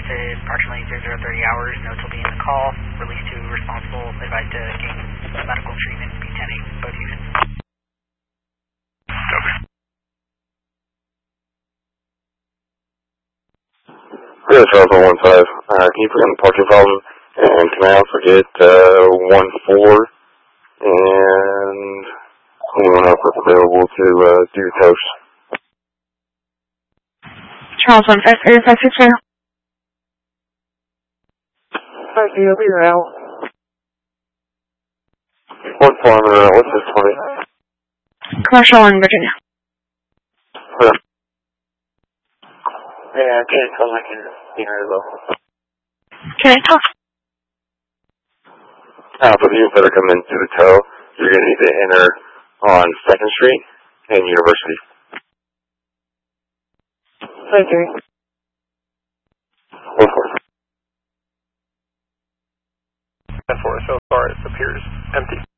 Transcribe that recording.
requested approximately 0030 hours. Notes will be in the call. Release to responsible. Advised to gain medical treatment. B10-8, both units. Copy. Yes, Alpha 1-5. Can you put in the parking files? And can I also get 1-4 and anyone else that's available to do toast? Charles 1-5, 562. Thank you, I'll be there now. 1-4, what's this 20? Commercial in Virginia. Yeah. Yeah, I can't call I can be here though. Can I talk? But you better come into the tow. You're going to need to enter on 2nd Street and University. Thank you. 1-4. 10-4, so far it appears empty.